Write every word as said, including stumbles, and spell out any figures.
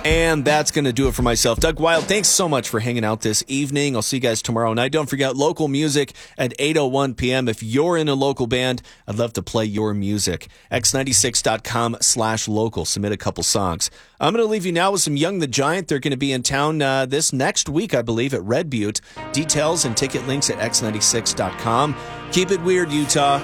And that's going to do it for myself. Doug Wild, thanks so much for hanging out this evening. I'll see you guys tomorrow night. Don't forget, local music at eight oh one p.m. If you're in a local band, I'd love to play your music. x ninety-six dot com slash local. Submit a couple songs. I'm going to leave you now with some Young the Giant. They're going to be in town uh, this next week, I believe, at Red Butte. Details and ticket links at x ninety-six dot com. Keep it weird, Utah.